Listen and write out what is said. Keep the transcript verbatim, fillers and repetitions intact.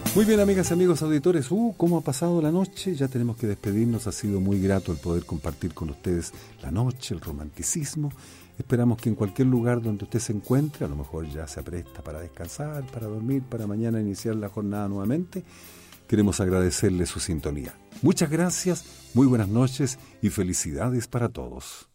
Muy bien, amigas y amigos auditores, uh, ¿cómo ha pasado la noche? Ya tenemos que despedirnos, ha sido muy grato el poder compartir con ustedes la noche, el romanticismo. Esperamos que en cualquier lugar donde usted se encuentre, a lo mejor ya se apresta para descansar, para dormir, para mañana iniciar la jornada nuevamente, queremos agradecerle su sintonía. Muchas gracias, muy buenas noches y felicidades para todos.